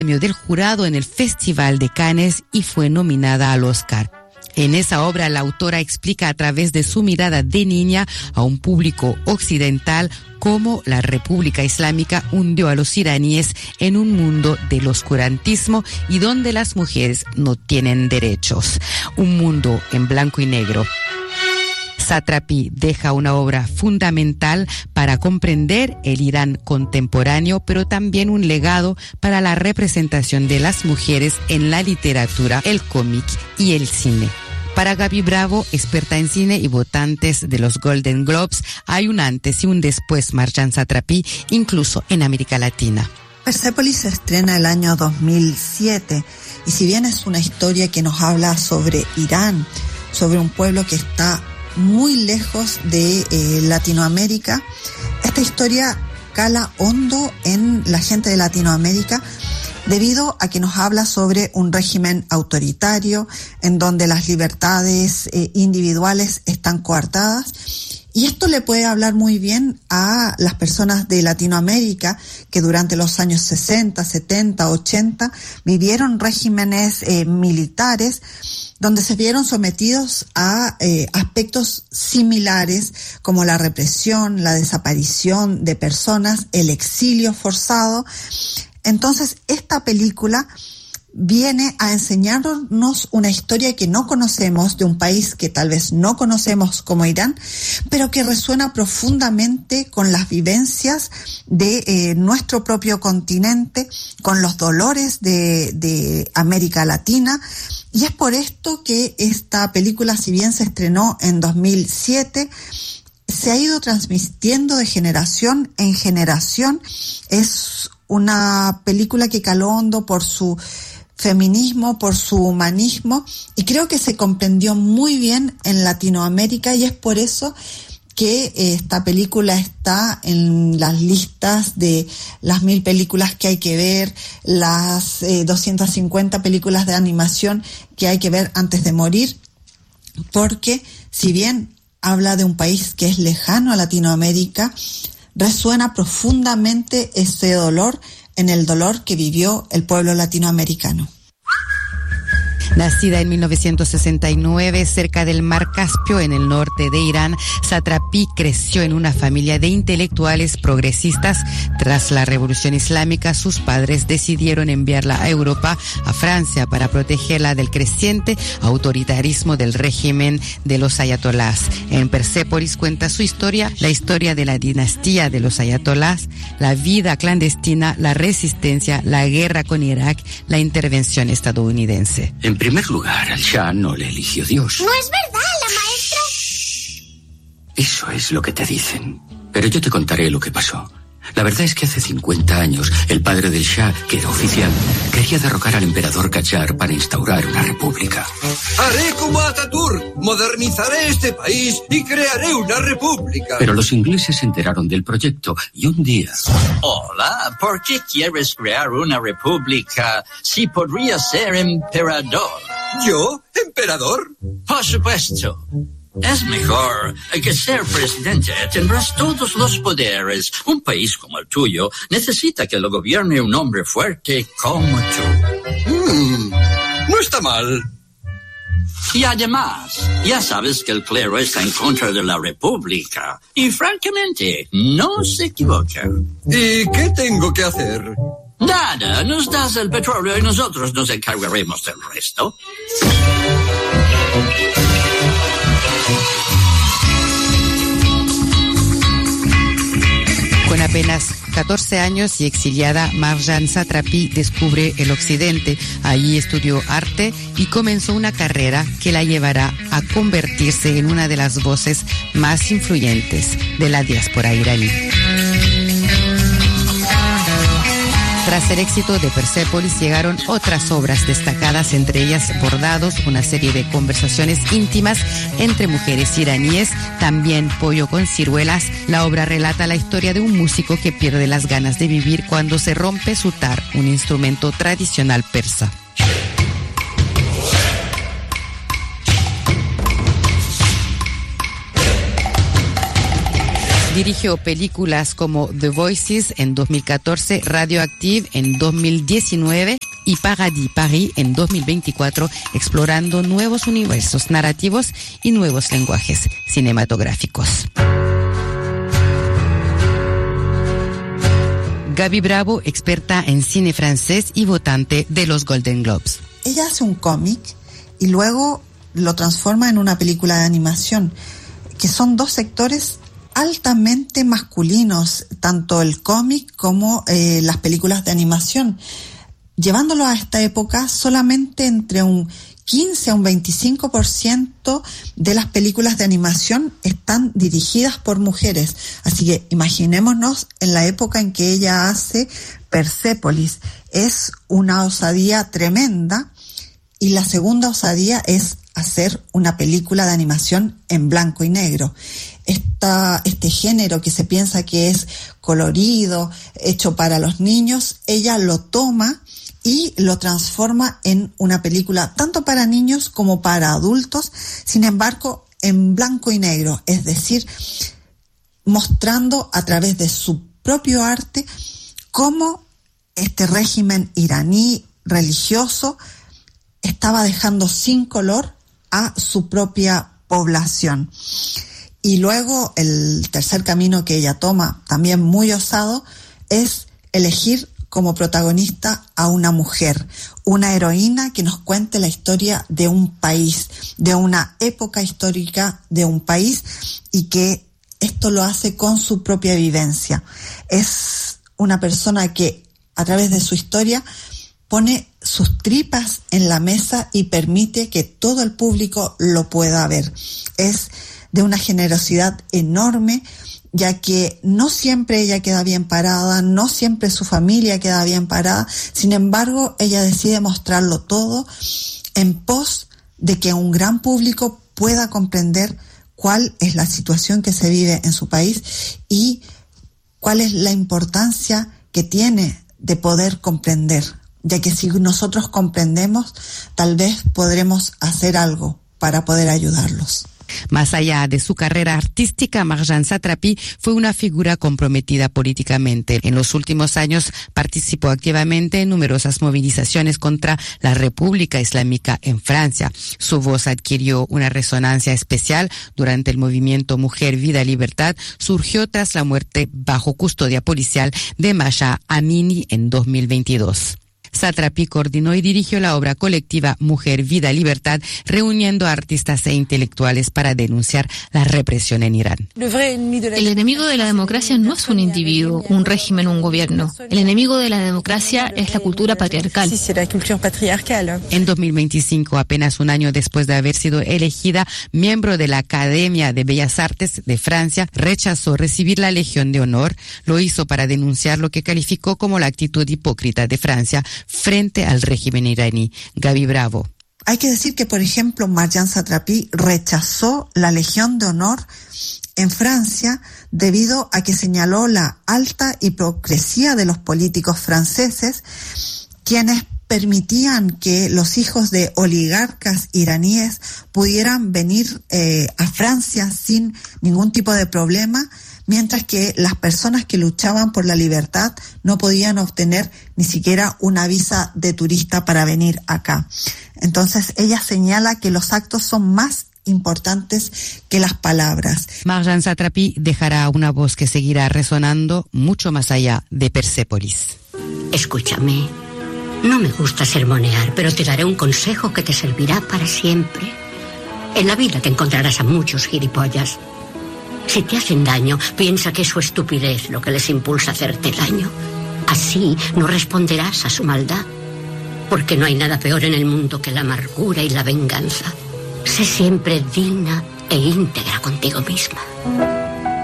premio del jurado en el Festival de Cannes y fue nominada al Oscar. En esa obra, la autora explica a través de su mirada de niña a un público occidental cómo la República Islámica hundió a los iraníes en un mundo del oscurantismo y donde las mujeres no tienen derechos. Un mundo en blanco y negro. Satrapi deja una obra fundamental para comprender el Irán contemporáneo, pero también un legado para la representación de las mujeres en la literatura, el cómic y el cine. Para Gaby Bravo, experta en cine y votantes de los Golden Globes, hay un antes y un después Marjane Satrapi, incluso en América Latina. Persépolis se estrena el año 2007 y si bien es una historia que nos habla sobre Irán, sobre un pueblo que está muy lejos de Latinoamérica, esta historia cala hondo en la gente de Latinoamérica debido a que nos habla sobre un régimen autoritario en donde las libertades individuales están coartadas. Y esto le puede hablar muy bien a las personas de Latinoamérica que durante los años 60, 70, 80 vivieron regímenes militares donde se vieron sometidos a aspectos similares como la represión, la desaparición de personas, el exilio forzado. Entonces, esta película viene a enseñarnos una historia que no conocemos, de un país que tal vez no conocemos como Irán, pero que resuena profundamente con las vivencias de nuestro propio continente, con los dolores de América Latina. Y es por esto que esta película, si bien se estrenó en 2007, se ha ido transmitiendo de generación en generación. Es una película que caló hondo por su feminismo, por su humanismo, y creo que se comprendió muy bien en Latinoamérica, y es por eso que esta película está en las listas de las 1000 películas que hay que ver, las 250 películas de animación que hay que ver antes de morir, porque si bien habla de un país que es lejano a Latinoamérica, resuena profundamente ese dolor en el dolor que vivió el pueblo latinoamericano. Nacida en 1969 cerca del Mar Caspio, en el norte de Irán, Satrapi creció en una familia de intelectuales progresistas. Tras la Revolución Islámica, sus padres decidieron enviarla a Europa, a Francia, para protegerla del creciente autoritarismo del régimen de los ayatolás. En Persépolis cuenta su historia, la historia de la dinastía de los ayatolás, la vida clandestina, la resistencia, la guerra con Irak, la intervención estadounidense. En primer lugar, al Shah no le eligió Dios. No es verdad, la maestra. Eso es lo que te dicen. Pero yo te contaré lo que pasó. La verdad es que hace 50 años, el padre del Shah, que era oficial, quería derrocar al emperador Qajar para instaurar una república. Haré como Ataturk, modernizaré este país y crearé una república. Pero los ingleses se enteraron del proyecto y un día... Hola, ¿por qué quieres crear una república si podría ser emperador? ¿Yo? ¿Emperador? Por supuesto. Es mejor que ser presidente. Tendrás todos los poderes. Un país como el tuyo necesita que lo gobierne un hombre fuerte como tú. No está mal. Y además, ya sabes que el clero está en contra de la república. Y francamente, no se equivoca. ¿Y qué tengo que hacer? Nada, nos das el petróleo y nosotros nos encargaremos del resto. Con apenas 14 años y exiliada, Marjane Satrapi descubre el occidente. Allí estudió arte y comenzó una carrera que la llevará a convertirse en una de las voces más influyentes de la diáspora iraní. Tras el éxito de Persépolis llegaron otras obras destacadas, entre ellas Bordados, una serie de conversaciones íntimas entre mujeres iraníes, también Pollo con ciruelas. La obra relata la historia de un músico que pierde las ganas de vivir cuando se rompe su tar, un instrumento tradicional persa. Dirigió películas como The Voices en 2014, Radioactive en 2019 y Paradis Paris en 2024, explorando nuevos universos narrativos y nuevos lenguajes cinematográficos. Gaby Bravo, experta en cine francés y votante de los Golden Globes. Ella hace un cómic y luego lo transforma en una película de animación, que son dos sectores altamente masculinos, tanto el cómic como las películas de animación. Llevándolo a esta época, solamente entre un 15 a un 25% de las películas de animación están dirigidas por mujeres. Así que imaginémonos en la época en que ella hace Persépolis. Es una osadía tremenda. Y la segunda osadía es hacer una película de animación en blanco y negro. Este género que se piensa que es colorido, hecho para los niños, ella lo toma y lo transforma en una película tanto para niños como para adultos, sin embargo en blanco y negro, es decir, mostrando a través de su propio arte cómo este régimen iraní religioso estaba dejando sin color a su propia población. Y luego el tercer camino que ella toma, también muy osado, es elegir como protagonista a una mujer, una heroína que nos cuente la historia de un país, de una época histórica de un país, y que esto lo hace con su propia vivencia. Es una persona que a través de su historia pone sus tripas en la mesa y permite que todo el público lo pueda ver. Es de una generosidad enorme, ya que no siempre ella queda bien parada, no siempre su familia queda bien parada. Sin embargo, ella decide mostrarlo todo en pos de que un gran público pueda comprender cuál es la situación que se vive en su país y cuál es la importancia que tiene de poder comprender, ya que si nosotros comprendemos, tal vez podremos hacer algo para poder ayudarlos. Más allá de su carrera artística, Marjane Satrapi fue una figura comprometida políticamente. En los últimos años participó activamente en numerosas movilizaciones contra la República Islámica en Francia. Su voz adquirió una resonancia especial durante el movimiento Mujer, Vida, Libertad. Surgió tras la muerte bajo custodia policial de Mahsa Amini en 2022. Satrapi coordinó y dirigió la obra colectiva Mujer, Vida, Libertad, reuniendo a artistas e intelectuales para denunciar la represión en Irán. El enemigo de la democracia no es un individuo, un régimen, un gobierno. El enemigo de la democracia es la cultura patriarcal. En 2025, apenas un año después de haber sido elegida miembro de la Academia de Bellas Artes de Francia, rechazó recibir la Legión de Honor. Lo hizo para denunciar lo que calificó como la actitud hipócrita de Francia frente al régimen iraní. Gaby Bravo. Hay que decir que, por ejemplo, Marjane Satrapi rechazó la Legión de Honor en Francia debido a que señaló la alta hipocresía de los políticos franceses, quienes permitían que los hijos de oligarcas iraníes pudieran venir a Francia sin ningún tipo de problema, mientras que las personas que luchaban por la libertad no podían obtener ni siquiera una visa de turista para venir acá. Entonces ella señala que los actos son más importantes que las palabras. Marjane Satrapi dejará una voz que seguirá resonando mucho más allá de Persépolis. Escúchame, no me gusta sermonear, pero te daré un consejo que te servirá para siempre. En la vida te encontrarás a muchos gilipollas. Si te hacen daño, piensa que es su estupidez lo que les impulsa a hacerte daño. Así no responderás a su maldad, porque no hay nada peor en el mundo que la amargura y la venganza. Sé siempre digna e íntegra contigo misma.